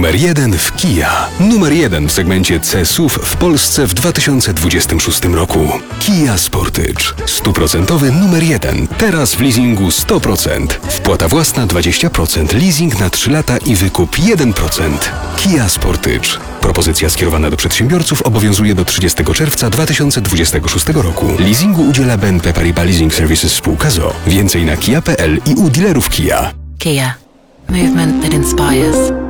Numer 1 w Kia. Numer 1 w segmencie C-SUV w Polsce w 2026 roku. Kia Sportage. 100% numer 1. Teraz w leasingu 100%. Wpłata własna 20%, leasing na 3 lata i wykup 1%. Kia Sportage. Propozycja skierowana do przedsiębiorców obowiązuje do 30 czerwca 2026 roku. Leasingu udziela BNP Paribas Leasing Services spółka z o.o. Więcej na kia.pl i u dealerów Kia. Kia. Movement that inspires.